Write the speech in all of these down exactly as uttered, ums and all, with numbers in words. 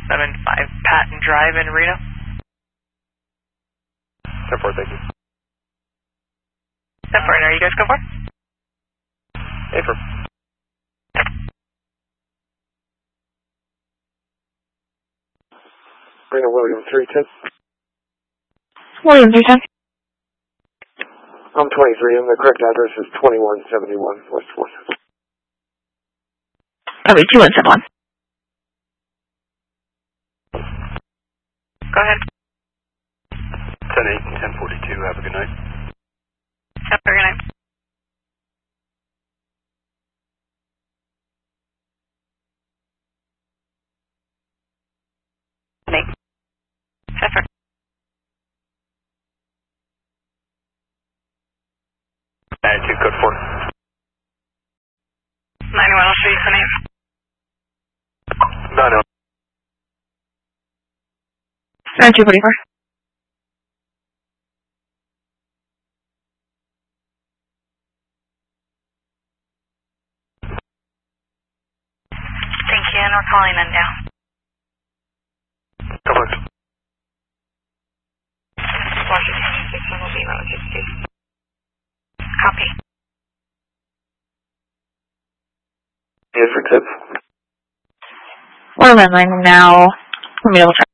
seven five Patton Drive in Reno. ten four, thank you. ten four, are you guys go for? Affirm. Reno William three ten. William three ten. I'm twenty-three, and the correct address is twenty-one seventy-one West fourth. Copy, two one seven one. Go ahead. ten eight, ten forty-two, have a good night. Have a good night. Nate. Zephyr. ninety-two, code four. ninety-one, I'll show you some names. No, no. ninety-two forty-four. Thank you, and we're calling in now. Come on. Washington six one will be about sixty. Copy. Yes, for tip. We're landline now. Let me double check.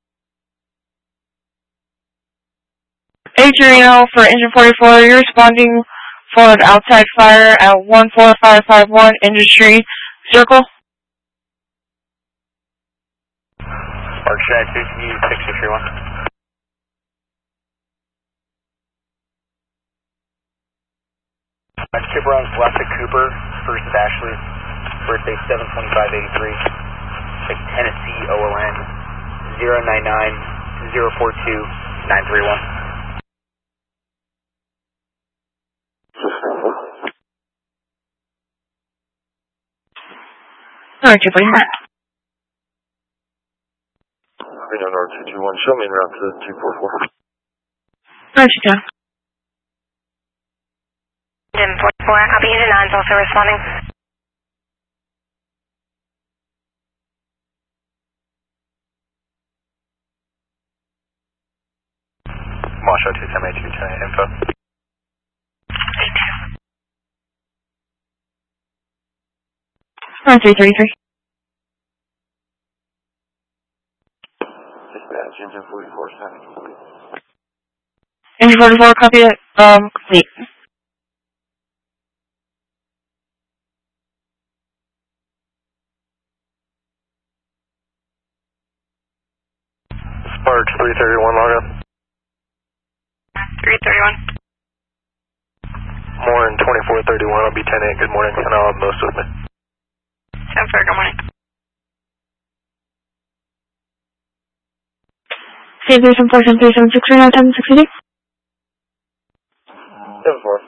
Adriano for engine forty-four, you're responding for an outside fire at one four five five one Industry Circle. Spark Shack, six six three one. I'm Skipper on Classic Cooper, first of Ashley, birthday seven twenty-five eighty-three, Tennessee O L N zero nine nine zero four two nine three one. Alright, two forty-four. Reno North two two one, show me en route to two four four. Alright, two down. Engine forty-four, copy, engine nine is also responding. Marshall two seven eight two, info. eight two. Alright, three thirty-three. Dispatch, engine forty-four, seven. Engine forty-four, copy it. Um, complete. Sparks three thirty-one, log up. three thirty-one. Morning twenty-four thirty-one, I'll be ten eight, good morning, and I'll have most with me. ten four, good morning. Save three seven four seven three seven six three nine seven six eight. seven four.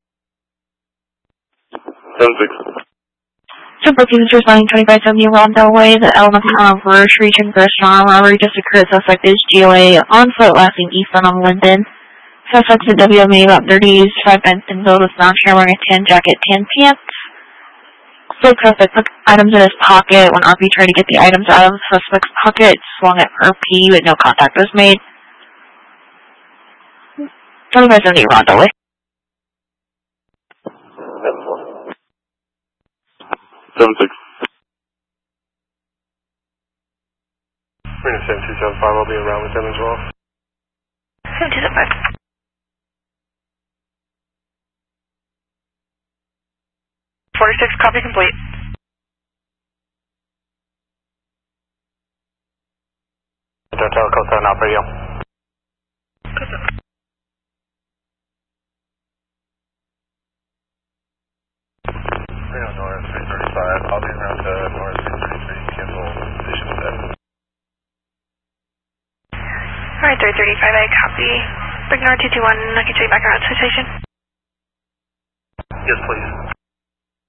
seven six. Super Peace responding twenty-five seventy Rondell Way. The element of Rush Region restaurant robbery just occurred. Suspect is G O A on foot lasting eastbound on Linden. Suspect's at W M A about thirty, five Bentonville with brown hair wearing a tan jacket, tan pants. Spoke suspect took items in his pocket. When R P tried to get the items out of the suspect's pocket, swung at R P, but no contact was made. twenty-five seventy Rondell Way. seven four. seven six. Reno seven two seven five, I'll be around with them as well. seven two seven five. forty-six, copy complete. Hotel Costa and Operadio. Reno North three thirty-five, I'll be around to North three thirty-three, cancel position set. Alright, three thirty-five, I copy. Ignore two two one, I can show you back around to the station. Yes, please.